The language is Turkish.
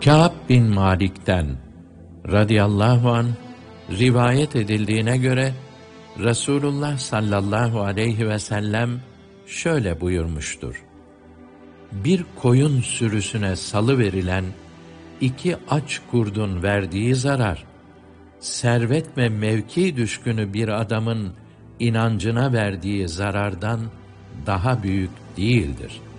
Kâb bin Malik'ten radıyallahu anh rivayet edildiğine göre Resulullah sallallahu aleyhi ve sellem şöyle buyurmuştur: Bir koyun sürüsüne salıverilen iki aç kurdun verdiği zarar, servet ve mevki düşkünü bir adamın inancına verdiği zarardan daha büyük değildir.